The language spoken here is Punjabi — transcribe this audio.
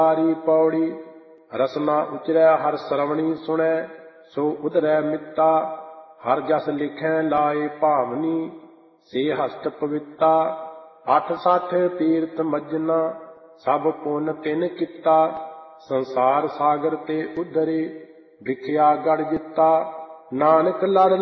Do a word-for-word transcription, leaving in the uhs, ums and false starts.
ਸਾਰੀ ਪੌੜੀ। ਰਸਨਾ ਉਚਰੈ ਹਰਿ ਸਰਵਣੀ ਸੁਣੈ, ਸੋ ਉਧਰੈ ਮਿੱਤਾ। ਹਰਿ ਜਸ ਲਿਖੈ ਲਾਏ ਭਾਵਨੀ, ਸੇ ਹਸਤ ਪਵਿੱਤਾ। ਅਠ ਸਠ ਤੀਰਥ ਮੱਜਨਾ, ਸਭ ਪੁੰਨ ਤਿਨ ਕੀਤਾ। ਸੰਸਾਰ ਸਾਗਰ ਤੇ ਉਧਰੇ, ਵਿਖਿਆ ਗੜ ਜਿੱਤਾ। ਨਾਨਕ ਲੜ